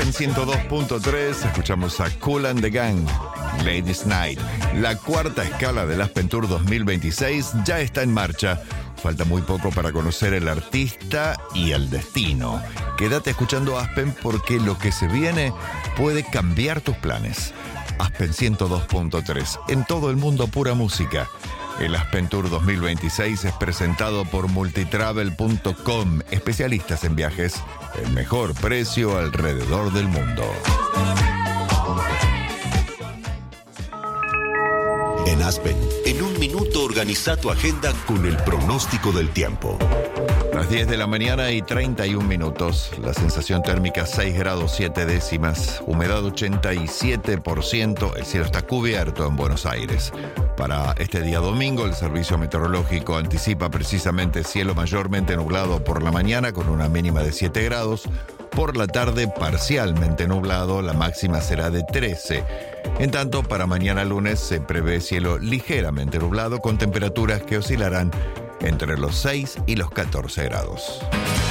Aspen 102.3, escuchamos a Kool and the Gang, Ladies Night. La cuarta escala del Aspen Tour 2026 ya está en marcha. Falta muy poco para conocer el artista y el destino. Quédate escuchando Aspen porque lo que se viene puede cambiar tus planes. Aspen 102.3, en todo el mundo pura música. El Aspen Tour 2026 es presentado por multitravel.com, especialistas en viajes, el mejor precio alrededor del mundo. En Aspen, en un minuto organiza tu agenda con el pronóstico del tiempo. Las 10 de la mañana y 31 minutos. La sensación térmica 6 grados 7 décimas. Humedad 87%. El cielo está cubierto en Buenos Aires. Para este día domingo, el servicio meteorológico anticipa precisamente cielo mayormente nublado por la mañana con una mínima de 7 grados. Por la tarde, parcialmente nublado, la máxima será de 13. En tanto, para mañana lunes se prevé cielo ligeramente nublado con temperaturas que oscilarán entre los 6 y los 14 grados.